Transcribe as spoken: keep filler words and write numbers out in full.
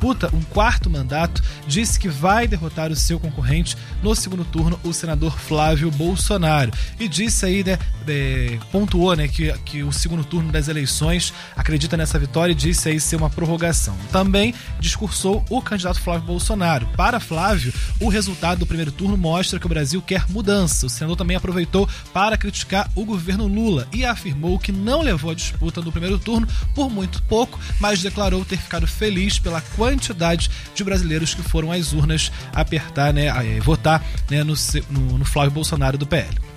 disputa um quarto mandato, disse que vai derrotar o seu concorrente no segundo turno, o senador Flávio Bolsonaro. E disse aí, né, é, pontuou, né, que, que o segundo turno das eleições acredita nessa vitória e disse aí ser uma prorrogação. Também discursou o candidato Flávio Bolsonaro. Para Flávio, o resultado do primeiro turno mostra que o Brasil quer mudança. O senador também aproveitou para criticar o governo Lula e afirmou que não levou a disputa do primeiro turno por muito pouco, mas declarou ter ficado feliz pela quantidade de brasileiros que foram às urnas apertar, né, votar, né, no, no, no Flávio Bolsonaro do P L.